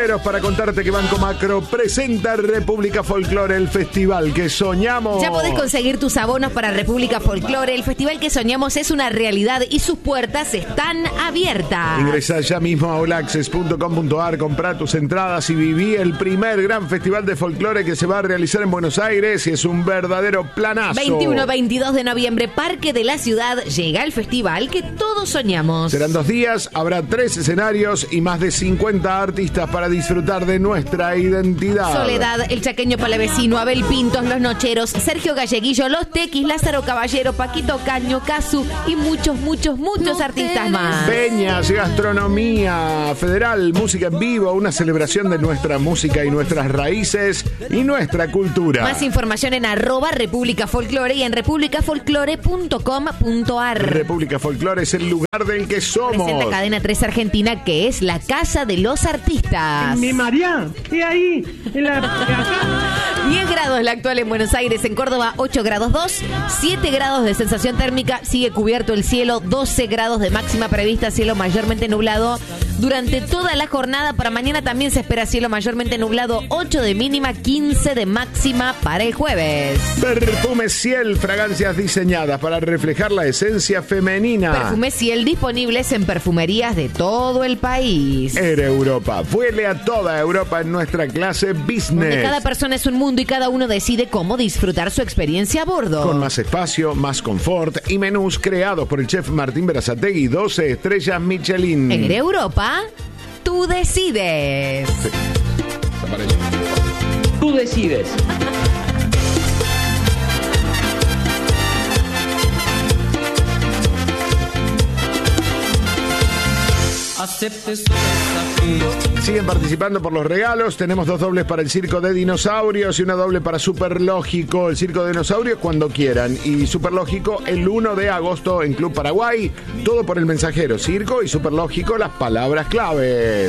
Para contarte que Banco Macro presenta República Folklore, el festival que soñamos. Ya podés conseguir tus abonos para República Folklore. El festival que soñamos es una realidad y sus puertas están abiertas. Ingresa ya mismo a olaccess.com.ar, comprá tus entradas y viví el primer gran festival de folclore que se va a realizar en Buenos Aires y es un verdadero planazo. 21-22 de noviembre, Parque de la Ciudad, llega el festival que todos soñamos. Serán 2 días, habrá 3 escenarios y más de 50 artistas para disfrutar de nuestra identidad. Soledad, el chaqueño palavecino, Abel Pintos, Los Nocheros, Sergio Galleguillo, Los Tequis, Lázaro Caballero, Paquito Caño, Casu y muchos artistas más. Peñas, gastronomía federal, música en vivo, una celebración de nuestra música y nuestras raíces y nuestra cultura. Más información en @República Folklore y en republicafolklore.com.ar. República Folklore es el lugar del que somos. Presenta Cadena 3 Argentina, que es la casa de los artistas. Mi María, ¿qué ahí? 10 grados la actual en Buenos Aires, en Córdoba 8 grados 2, 7 grados de sensación térmica, sigue cubierto el cielo, 12 grados de máxima prevista, cielo mayormente nublado durante toda la jornada. Para mañana también se espera cielo mayormente nublado, 8 de mínima, 15 de máxima para el jueves. Perfume Ciel, fragancias diseñadas para reflejar la esencia femenina. Perfume Ciel disponibles en perfumerías de todo el país. Air Europa, vuele a toda Europa en nuestra clase Business. Donde cada persona es un mundo y cada uno decide cómo disfrutar su experiencia a bordo. Con más espacio, más confort y menús creados por el chef Martín Berazategui, 12 estrellas Michelin. Air Europa, tú decides. Sí. Tú decides. Siguen participando por los regalos. Tenemos 2 dobles para el Circo de Dinosaurios y una doble para Superlógico. El Circo de Dinosaurios cuando quieran y Superlógico el 1 de agosto en Club Paraguay. Todo por El Mensajero, Circo y Superlógico, las palabras claves.